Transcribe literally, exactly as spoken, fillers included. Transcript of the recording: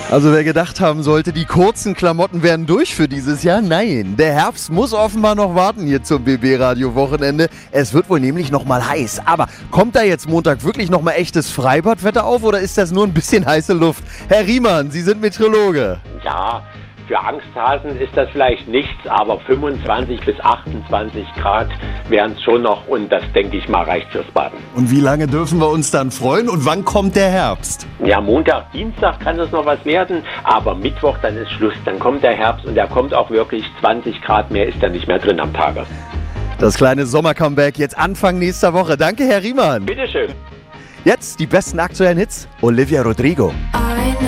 Also wer gedacht haben sollte, die kurzen Klamotten wären durch für dieses Jahr, nein. Der Herbst muss offenbar noch warten hier zum B B-Radio-Wochenende. Es wird wohl nämlich noch mal heiß. Aber kommt da jetzt Montag wirklich noch mal echtes Freibadwetter auf oder ist das nur ein bisschen heiße Luft? Herr Riemann, Sie sind Meteorologe. Ja, für Angsthasen ist das vielleicht nichts, aber fünfundzwanzig bis achtundzwanzig Grad wären es schon noch und das, denke ich mal, reicht fürs Baden. Und wie lange dürfen wir uns dann freuen und wann kommt der Herbst? Ja, Montag, Dienstag kann es noch was werden, aber Mittwoch, dann ist Schluss, dann kommt der Herbst und der kommt auch wirklich zwanzig Grad mehr, ist da nicht mehr drin am Tage. Das kleine Sommer-Comeback jetzt Anfang nächster Woche. Danke, Herr Riemann. Bitteschön. Jetzt die besten aktuellen Hits. Olivia Rodrigo.